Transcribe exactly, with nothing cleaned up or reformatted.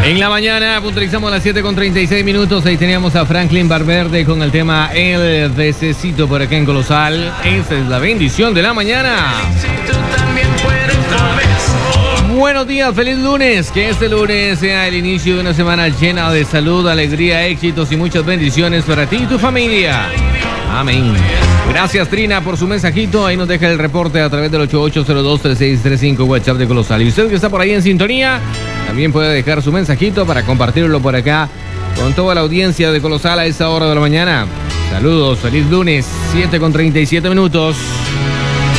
En la mañana puntualizamos las siete con treinta y seis minutos. Ahí teníamos a Franklin Valverde con el tema El Necesito por acá en Colosal. Esa es la bendición de la mañana. Buenos días, feliz lunes. Que este lunes sea el inicio de una semana llena de salud, alegría, éxitos y muchas bendiciones para ti y tu familia. Amén. Gracias, Trina, por su mensajito. Ahí nos deja el reporte a través del ocho ocho cero dos tres seis tres cinco WhatsApp de Colosal. Y usted que está por ahí en sintonía, también puede dejar su mensajito para compartirlo por acá con toda la audiencia de Colosal a esa hora de la mañana. Saludos, feliz lunes, siete con treinta y siete minutos.